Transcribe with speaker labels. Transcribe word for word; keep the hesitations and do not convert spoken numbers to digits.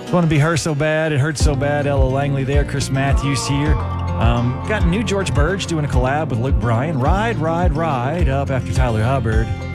Speaker 1: Want to be her so bad, it hurts so bad. Ella Langley there, Chris Matthews here. Um, got new George Burge doing a collab with Luke Bryan. Ride, ride, ride up after Tyler Hubbard.